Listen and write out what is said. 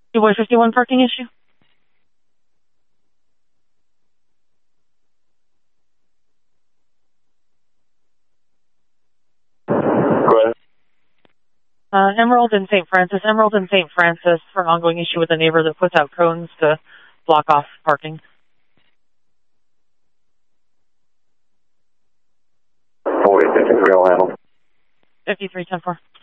Boy 51 parking issue. Go ahead. Emerald and St. Francis. Emerald and St. Francis for an ongoing issue with a neighbor that puts out cones to block off parking. 4853, I'll handle. 5310-4.